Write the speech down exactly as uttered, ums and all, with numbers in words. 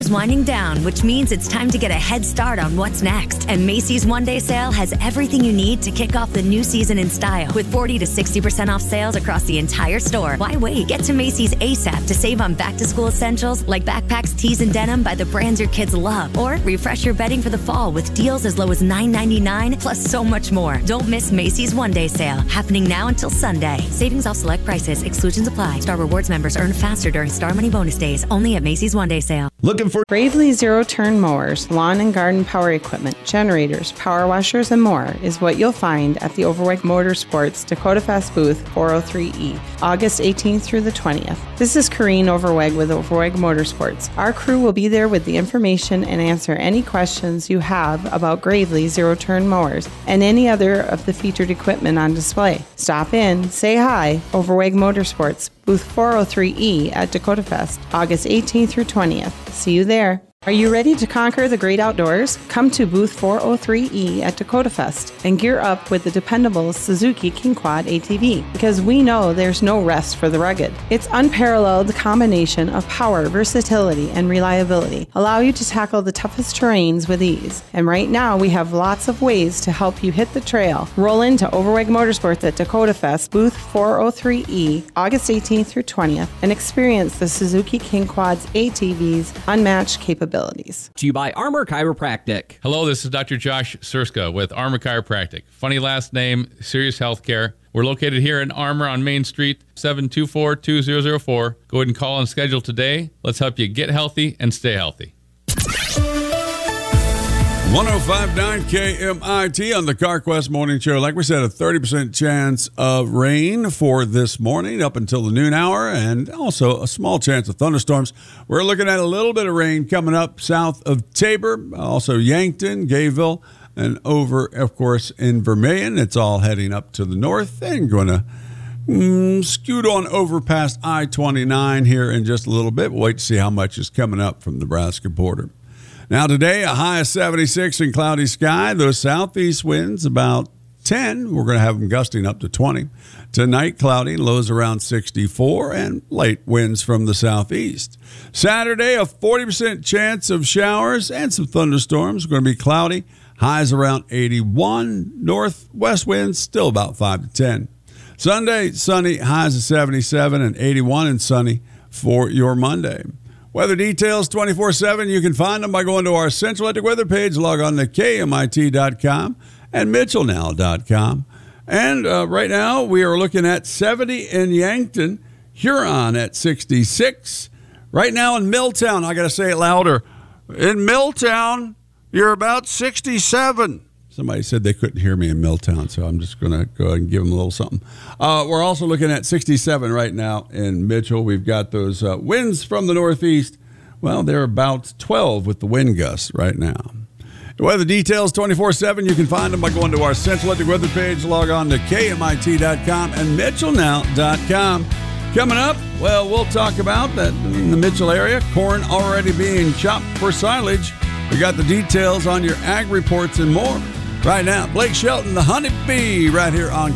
Sales winding down, which means it's time to get a head start on what's next. And Macy's One Day Sale has everything you need to kick off the new season in style with forty to sixty percent off sales across the entire store. Why wait? Get to Macy's ASAP to save on back-to-school essentials like backpacks, tees, and denim by the brands your kids love. Or refresh your bedding for the fall with deals as low as nine ninety-nine, plus so much more. Don't miss Macy's One Day Sale, happening now until Sunday. Savings off select prices. Exclusions apply. Star Rewards members earn faster during Star Money bonus days. Only at Macy's One Day Sale. Looking for Gravely zero-turn mowers, lawn and garden power equipment, generators, power washers, and more is what you'll find at the Overweg Motorsports Dakota Fest booth four oh three E, August eighteenth through the twentieth. This is Corrine Overweg with Overweg Motorsports. Our crew will be there with the information and answer any questions you have about Gravely zero-turn mowers and any other of the featured equipment on display. Stop in, say hi, Overweg Motorsports, booth four oh three E at Dakota Fest, August eighteenth through twentieth. See you there. Are you ready to conquer the great outdoors? Come to booth four oh three E at Dakota Fest and gear up with the dependable Suzuki King Quad A T V, because we know there's no rest for the rugged. Its unparalleled combination of power, versatility, and reliability allow you to tackle the toughest terrains with ease. And right now we have lots of ways to help you hit the trail. Roll into Overweg Motorsports at Dakota Fest, booth four oh three E, August eighteenth through twentieth, and experience the Suzuki King Quad's A T V's unmatched capabilities. To you by Armor Chiropractic. Hello, this is Doctor Josh Surska with Armor Chiropractic. Funny last name, Serious Healthcare. We're located here in Armor on Main Street, seven two four, two zero zero four. Go ahead and call and schedule today. Let's help you get healthy and stay healthy. one oh five point nine K M I T on the CarQuest Morning Show. Like we said, a thirty percent chance of rain for this morning up until the noon hour, and also a small chance of thunderstorms. We're looking at a little bit of rain coming up south of Tabor, also Yankton, Gayville, and over, of course, in Vermilion. It's all heading up to the north and going to mm, scoot on over past I twenty-nine here in just a little bit. We'll wait to see how much is coming up from the Nebraska border. Now today, a high of seventy-six and cloudy sky. Those southeast winds about ten. We're going to have them gusting up to twenty. Tonight, cloudy, lows around sixty-four, and light winds from the southeast. Saturday, a forty percent chance of showers and some thunderstorms. Going to be cloudy, highs around eighty-one. Northwest winds still about five to ten. Sunday, sunny, highs of seventy-seven and eighty-one, and sunny for your Monday. Weather details twenty-four seven. You can find them by going to our Central Electric weather page. Log on to K M I T dot com and Mitchell Now dot com. And uh, right now we are looking at seventy in Yankton, Huron at sixty-six. Right now in Milltown, I got to say it louder. In Milltown, you're about sixty-seven. Somebody said they couldn't hear me in Milltown, so I'm just going to go ahead and give them a little something. Uh, we're also looking at sixty-seven right now in Mitchell. We've got those uh, winds from the northeast. Well, they're about twelve with the wind gusts right now. The weather details twenty-four seven. You can find them by going to our Central Electric weather page. Log on to K M I T dot com and Mitchell Now dot com. Coming up, well, we'll talk about that in the Mitchell area. Corn already being chopped for silage. We got the details on your ag reports and more. Right now, Blake Shelton, the Honeybee, right here on